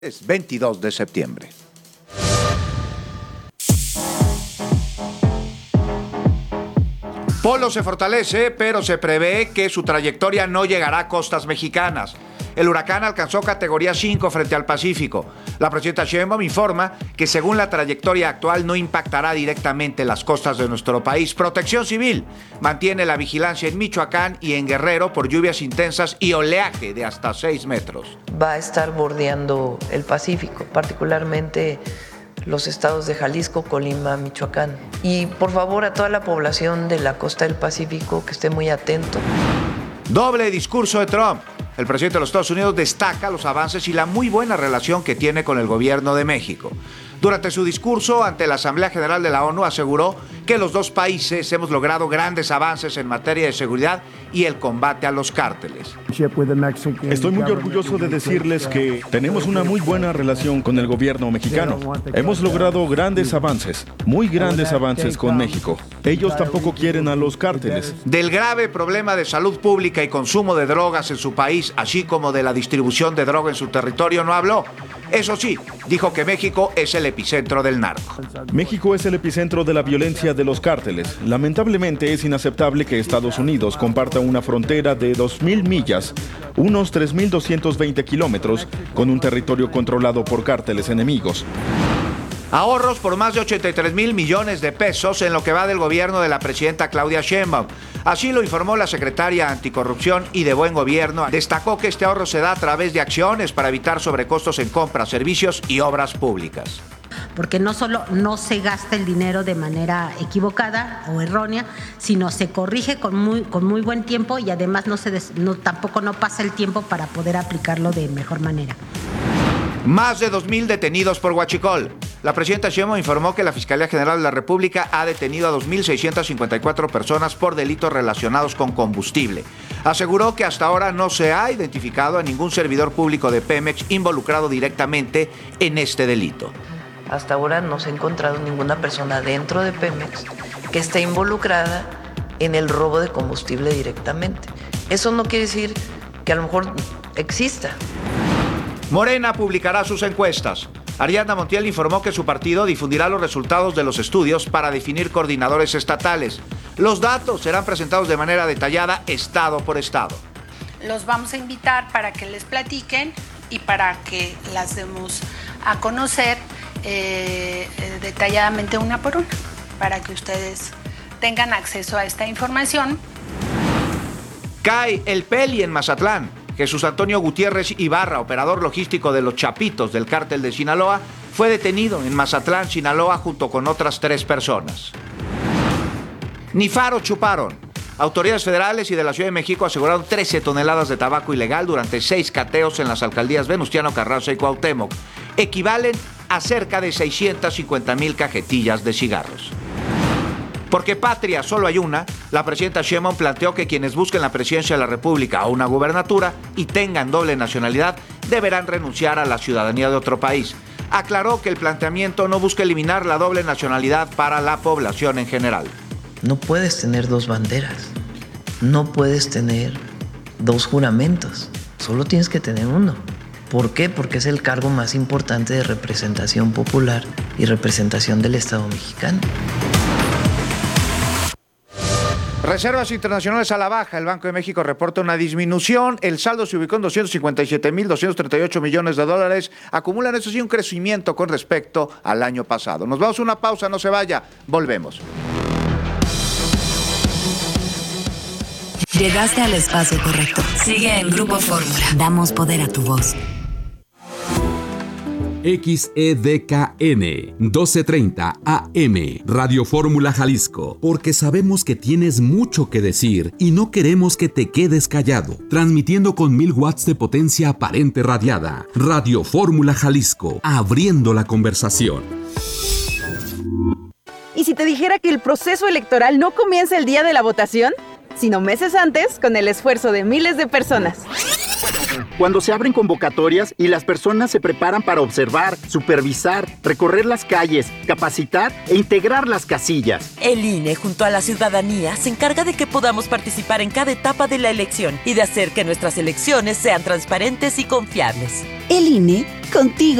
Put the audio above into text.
Es 22 de septiembre. Polo se fortalece, pero se prevé que su trayectoria no llegará a costas mexicanas. El huracán alcanzó categoría 5 frente al Pacífico. La presidenta Sheinbaum informa que según la trayectoria actual no impactará directamente las costas de nuestro país. Protección Civil mantiene la vigilancia en Michoacán y en Guerrero por lluvias intensas y oleaje de hasta 6 metros. Va a estar bordeando el Pacífico, particularmente los estados de Jalisco, Colima, Michoacán. Y por favor a toda la población de la costa del Pacífico que esté muy atento. Doble discurso de Trump. El presidente de los Estados Unidos destaca los avances y la muy buena relación que tiene con el gobierno de México. Durante su discurso ante la Asamblea General de la ONU aseguró que los dos países hemos logrado grandes avances en materia de seguridad y el combate a los cárteles. Estoy muy orgulloso de decirles que tenemos una muy buena relación con el gobierno mexicano. Hemos logrado grandes avances, muy grandes avances con México. Ellos tampoco quieren a los cárteles. Del grave problema de salud pública y consumo de drogas en su país, así como de la distribución de droga en su territorio, no habló. Eso sí, dijo que México es el epicentro del narco. México es el epicentro de la violencia de los cárteles. Lamentablemente es inaceptable que Estados Unidos comparta una frontera de 2.000 millas, unos 3.220 kilómetros, con un territorio controlado por cárteles enemigos. Ahorros por más de 83,000 millones de pesos en lo que va del gobierno de la presidenta Claudia Sheinbaum. Así lo informó la secretaria Anticorrupción y de Buen Gobierno. Destacó que este ahorro se da a través de acciones para evitar sobrecostos en compras, servicios y obras públicas. Porque no solo no se gasta el dinero de manera equivocada o errónea, sino se corrige con muy buen tiempo y además tampoco no pasa el tiempo para poder aplicarlo de mejor manera. Más de 2,000 detenidos por huachicol. La presidenta Sheinbaum informó que la Fiscalía General de la República ha detenido a 2,654 personas por delitos relacionados con combustible. Aseguró que hasta ahora no se ha identificado a ningún servidor público de Pemex involucrado directamente en este delito. Hasta ahora no se ha encontrado ninguna persona dentro de Pemex que esté involucrada en el robo de combustible directamente. Eso no quiere decir que a lo mejor exista. Morena publicará sus encuestas. Ariadna Montiel informó que su partido difundirá los resultados de los estudios para definir coordinadores estatales. Los datos serán presentados de manera detallada, estado por estado. Los vamos a invitar para que les platiquen y para que las demos a conocer detalladamente una por una, para que ustedes tengan acceso a esta información. Cae el Peli en Mazatlán. Jesús Antonio Gutiérrez Ibarra, operador logístico de los Chapitos del cártel de Sinaloa, fue detenido en Mazatlán, Sinaloa, junto con otras 3 personas. Ni faro chuparon. Autoridades federales y de la Ciudad de México aseguraron 13 toneladas de tabaco ilegal durante 6 cateos en las alcaldías Venustiano Carranza y Cuauhtémoc. Equivalen a cerca de 650,000 cajetillas de cigarros. Porque patria solo hay una, la presidenta Sheinbaum planteó que quienes busquen la presidencia de la República o una gubernatura y tengan doble nacionalidad deberán renunciar a la ciudadanía de otro país. Aclaró que el planteamiento no busca eliminar la doble nacionalidad para la población en general. No puedes tener 2 banderas, no puedes tener 2 juramentos, solo tienes que tener uno. ¿Por qué? Porque es el cargo más importante de representación popular y representación del Estado mexicano. Reservas internacionales a la baja. El Banco de México reporta una disminución. El saldo se ubicó en 257,238 millones de dólares. Acumulan, eso sí, un crecimiento con respecto al año pasado. Nos vamos a una pausa, no se vaya. Volvemos. Llegaste al espacio correcto. Sigue en Grupo Fórmula. Damos poder a tu voz. XEDKN 1230 AM Radio Fórmula Jalisco, porque sabemos que tienes mucho que decir y no queremos que te quedes callado. Transmitiendo con 1000 watts de potencia aparente radiada. Radio Fórmula Jalisco, abriendo la conversación. ¿Y si te dijera que el proceso electoral no comienza el día de la votación, sino meses antes con el esfuerzo de miles de personas? Cuando se abren convocatorias y las personas se preparan para observar, supervisar, recorrer las calles, capacitar e integrar las casillas. El INE, junto a la ciudadanía, se encarga de que podamos participar en cada etapa de la elección y de hacer que nuestras elecciones sean transparentes y confiables. El INE, contigo